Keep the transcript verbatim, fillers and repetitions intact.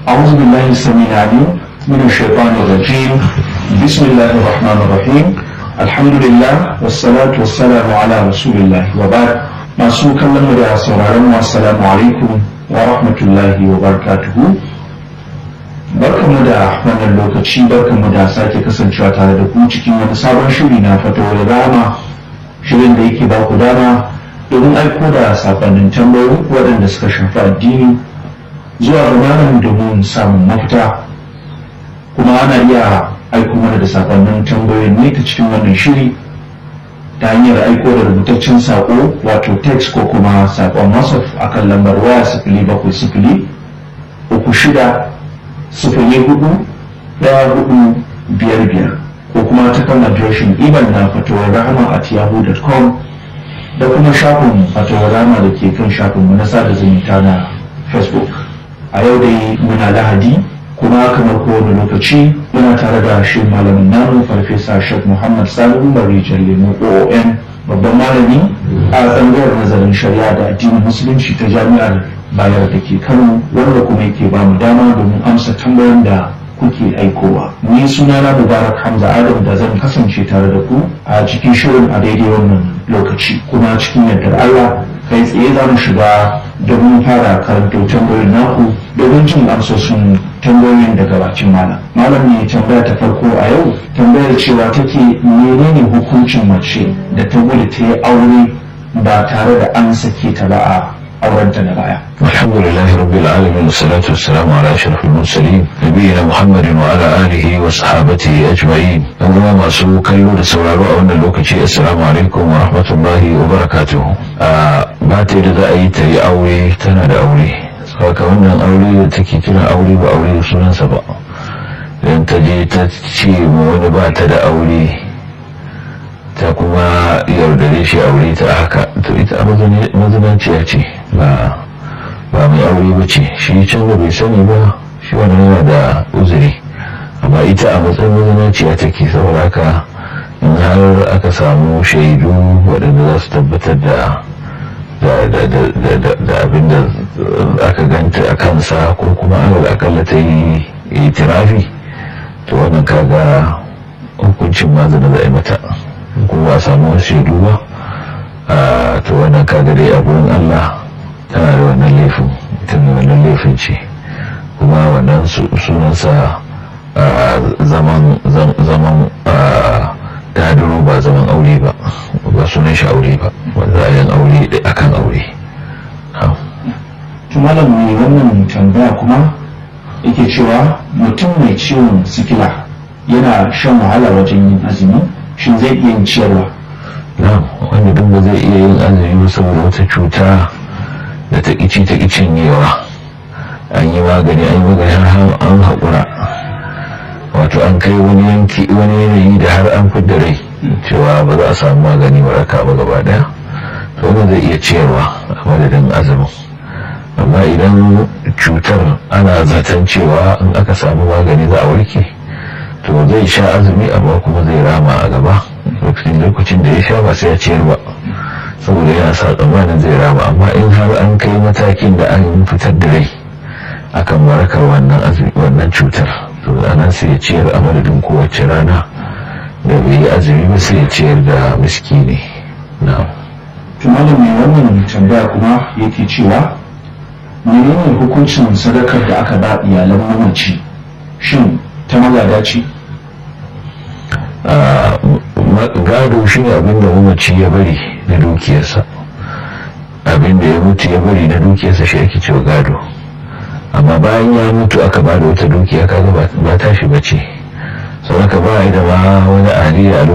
أعوذ بالله السميع العليم من الشيطان الرجيم بسم الله الرحمن الرحيم الحمد لله والصلاة والسلام على رسول الله وبعد masu kallon mu da sauraron mu assalamu alaikum wa rahmatullahi wa barakatuhu. Barkanmu da wannan lokaci, barkanmu da sake kasancewa tare da ku cikin wani sabon shiri na fatawar rama, shirin da yake ba ku dama domin aiko da sakonnin tambayoyi waɗanda suka shafi addini zuwa ga malam domin samun mafita. Kuma ana iya aiko mana da sakonnin tambayoyin ne ta cikin wannan shiri ta hanyar aiko da rubutaccen sako wato text ko kuma sakon WhatsApp akan lambar waya sifili bakwai sifili uku shida sifili hudu daya hudu biyar biyar ko kuma ta kan adireshin email na fatawar rahama at yahoo dot com da kuma shafin fatawar rahama da ke kan shafin mu na sada zumunta na Facebook. A yau dai muna Lahadi, kuma kamar kowane lokaci muna tare da shi malamin namu farfesa Sheikh Muhammad Salihu Marijar Lemo O O N, babban malami a tsangayar nazarin shari'a da addinin musulunci ta jami'ar Bayar da ke Kano, wanda kuma yake ba mu dama domin amsa tambayoyin da kuke aikowa. Ni sunana Mubarak Hamza Adam da zan kasance tare da ku a cikin shirin a daidai wannan lokaci, kuma cikin yardar Allah kai tsaye za mu shiga domin fara karanto tambayoyin naku domin jin amsoshin tambayoyin daga bakin malam. Malam ne tambaya ta farko a yau, tambayar cewa take menene hukuncin mace da ta gudu ta yi aure ba tare da an sake ta ba a aurenta na baya. Alhamdulillahi rabbil alamin wassalatu wassalamu ala ashrafil mursalin nabiyina Muhammadin wa ala alihi wa sahbihi ajma'in. Dan uwa masu kallo da sauraro a wannan lokaci, assalamu alaikum wa rahmatullahi wa barakatuh. Ba ta da za a yi ta yi aure tana da aure, saka wannan aure da take kira aure ba aure da sunansa ba. Idan ta je ta ce ma wani ba ta da aure ta kuma yaudare shi aure ta haka, to ita mazinanciya ce, ba ba mai aure ba ce. Shi can da bai sani ba, shi wannan yana da uzuri, amma ita a matsayin mazinanciya take. saboda haka in har aka samu shaidu waɗanda za su tabbatar da da abin da aka ganta a kansa, ko kuma alal akalla ta yi itirafi, to wannan kaga hukuncin mazina za a yi mata. kuma a samu wasu shaidu ba, to wannan kaga dai a gurin Allah tana da wannan laifin, ita ne wannan laifin ce, kuma wannan sunansa zaman zaman dadiro ba zaman aure ba, ba sunan shi aure ba, wanda a yin aure da akan aure. Malam mai wannan tambaya kuma yake cewa mutum mai ciwon sikila yana shan wahala wajen yin azumi, shin zai iya yin ciyarwa? Na wanda duk ba zai iya yin azumi saboda wata cuta da ta ƙici ta ƙicin yawa, an yi magani an yi magani har an haƙura, wato an kai wani yanki wani yanayi da har an fidda rai cewa ba za a samu magani waraka ba gaba daya, to wanda zai iya ciyarwa a madadin azumin. amma idan cutar ana zaton cewa in aka samu magani za a warke, to zai sha azumi amma kuma zai rama a gaba lokacin lokacin da ya sha ba sai ya ciyar ba, saboda yana sa tsammanin zai rama. amma in har an kai matakin da an fitar da rai akan warakar wannan azumi wannan cutar, to anan sai ya ciyar a madadin kowace rana da bai yi azumi ba, sai ya ciyar da miskini. na'am. To malam mai wannan tambaya kuma yake cewa menene hukuncin sadakar da aka ba iyalan mamaci, shin ta magada ce? Gado shi ne abinda mamaci ya bari na dukiyarsa, abinda ya mutu ya bari na dukiyarsa shi ake cewa gado. amma bayan ya mutu aka ba da wata dukiya kaga ba tashi bace, sau haka ba da ma wani ahliya